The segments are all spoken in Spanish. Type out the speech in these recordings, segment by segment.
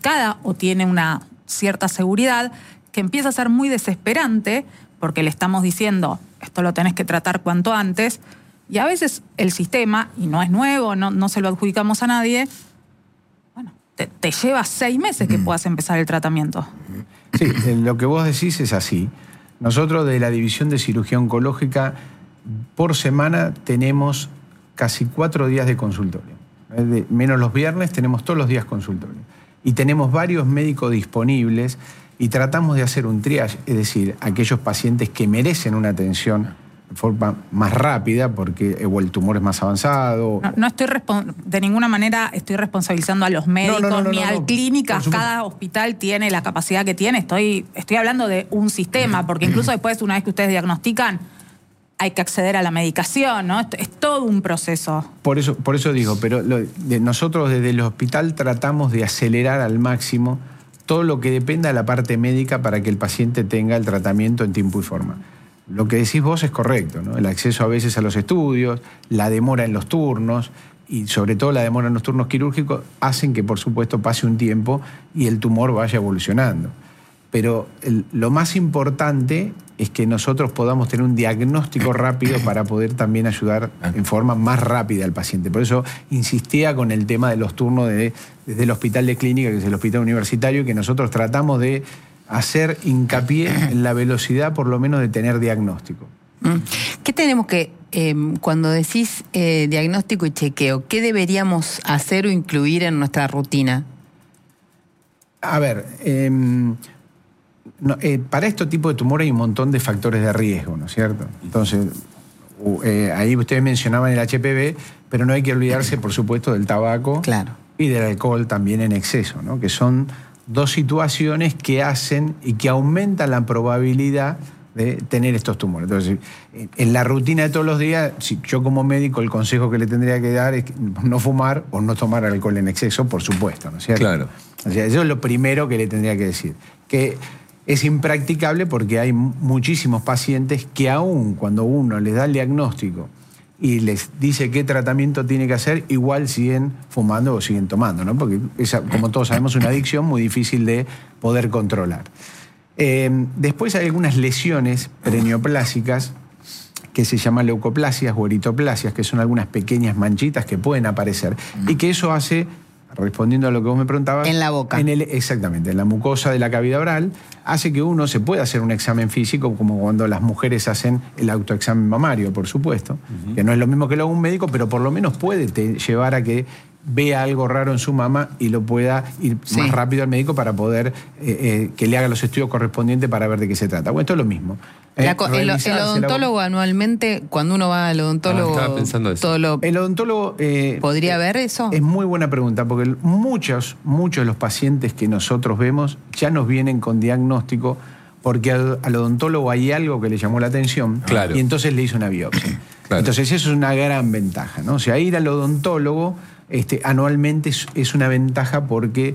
diagnosticada o tiene una cierta seguridad, que empieza a ser muy desesperante porque le estamos diciendo, esto lo tenés que tratar cuanto antes, y a veces el sistema, y no es nuevo, no se lo adjudicamos a nadie, bueno, te lleva 6 meses que puedas empezar el tratamiento. Sí, lo que vos decís es así. Nosotros de la División de Cirugía Oncológica, por semana tenemos casi 4 días de consultorio. Menos los viernes, tenemos todos los días consultorio. Y tenemos varios médicos disponibles y tratamos de hacer un triage, es decir, aquellos pacientes que merecen una atención de forma más rápida porque o el tumor es más avanzado. No estoy de ninguna manera estoy responsabilizando a los médicos ni a clínicas. Cada hospital tiene la capacidad que tiene. Estoy hablando de un sistema, porque incluso después, una vez que ustedes diagnostican, hay que acceder a la medicación, ¿no? Es todo un proceso. Por eso digo, pero nosotros desde el hospital tratamos de acelerar al máximo todo lo que dependa de la parte médica para que el paciente tenga el tratamiento en tiempo y forma. Lo que decís vos es correcto, ¿no? El acceso a veces a los estudios, la demora en los turnos y sobre todo la demora en los turnos quirúrgicos hacen que por supuesto pase un tiempo y el tumor vaya evolucionando. Pero lo más importante es que nosotros podamos tener un diagnóstico rápido para poder también ayudar en forma más rápida al paciente. Por eso insistía con el tema de los turnos desde el hospital de clínica, que es el hospital universitario, que nosotros tratamos de hacer hincapié en la velocidad, por lo menos, de tener diagnóstico. ¿Qué tenemos que, cuando decís diagnóstico y chequeo, qué deberíamos hacer o incluir en nuestra rutina? A ver, para este tipo de tumor hay un montón de factores de riesgo, ¿no es cierto? Entonces, ahí ustedes mencionaban el HPV, pero no hay que olvidarse, por supuesto, del tabaco y del alcohol también en exceso, ¿no? Que son 2 situaciones que hacen y que aumentan la probabilidad de tener estos tumores. Entonces, en la rutina de todos los días, si yo como médico el consejo que le tendría que dar es no fumar o no tomar alcohol en exceso, por supuesto, ¿no es cierto? Claro. O sea, eso es lo primero que le tendría que decir. Que es impracticable porque hay muchísimos pacientes que aún cuando uno les da el diagnóstico y les dice qué tratamiento tiene que hacer, igual siguen fumando o siguen tomando, ¿no? Porque es, como todos sabemos, una adicción muy difícil de poder controlar. Después hay algunas lesiones preneoplásicas que se llaman leucoplasias o eritoplasias, que son algunas pequeñas manchitas que pueden aparecer y que eso hace, respondiendo a lo que vos me preguntabas... En la boca. Exactamente, en la mucosa de la cavidad oral, hace que uno se pueda hacer un examen físico, como cuando las mujeres hacen el autoexamen mamario, por supuesto, que no es lo mismo que lo haga un médico, pero por lo menos puede llevar a que vea algo raro en su mama y lo pueda ir más rápido al médico para poder que le haga los estudios correspondientes para ver de qué se trata. Bueno, esto es lo mismo. El odontólogo anualmente, cuando uno va al odontólogo, estaba pensando eso. El odontólogo ¿podría ver eso? Es muy buena pregunta, porque muchos de los pacientes que nosotros vemos ya nos vienen con diagnóstico porque al odontólogo hay algo que le llamó la atención y entonces le hizo una biopsia. Entonces eso es una gran ventaja, ¿no? O sea, ir al odontólogo anualmente es una ventaja porque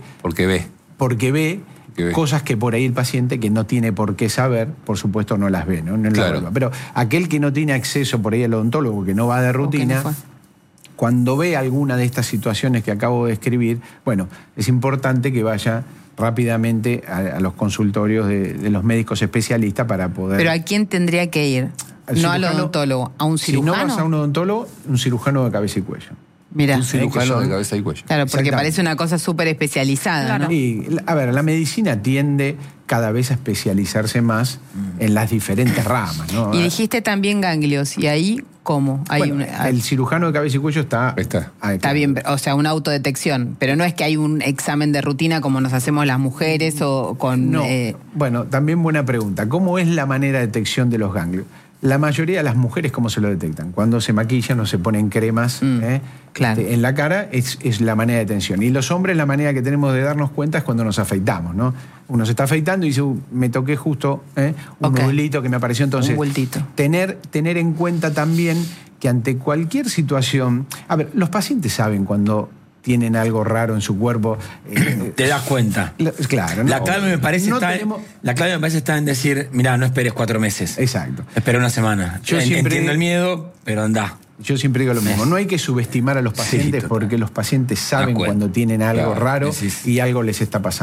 ve cosas que por ahí el paciente que no tiene por qué saber, por supuesto no las ve, ¿no? Pero aquel que no tiene acceso por ahí al odontólogo, que no va de rutina, cuando ve alguna de estas situaciones que acabo de describir, bueno, es importante que vaya rápidamente a los consultorios de los médicos especialistas para poder... ¿Pero a quién tendría que ir? No al odontólogo, ¿a un cirujano? Si no vas a un odontólogo, un cirujano de cabeza y cuello. Mirá. Un cirujano de cabeza y cuello. Claro, porque parece una cosa súper especializada, ¿no? Y, a ver, la medicina tiende cada vez a especializarse más en las diferentes ramas, ¿no? Y dijiste también ganglios, ¿y ahí cómo? El cirujano de cabeza y cuello está bien, o sea, una autodetección, pero no es que hay un examen de rutina como nos hacemos las mujeres o con... No, bueno, también buena pregunta. ¿Cómo es la manera de detección de los ganglios? La mayoría de las mujeres, ¿cómo se lo detectan? Cuando se maquillan o se ponen cremas en la cara, es la manera de detención. Y los hombres, la manera que tenemos de darnos cuenta es cuando nos afeitamos, ¿no? Uno se está afeitando y dice, me toqué justo un bultito que me apareció. Entonces, un bultito. Tener en cuenta también que ante cualquier situación... A ver, los pacientes saben cuando tienen algo raro en su cuerpo. Te das cuenta. Claro. No, la clave me parece está en decir, mirá, no esperes 4 meses. Exacto. Espera una semana. Entiendo el miedo, pero andá. Yo siempre digo lo mismo. No hay que subestimar a los pacientes porque los pacientes saben cuando tienen algo raro y algo les está pasando.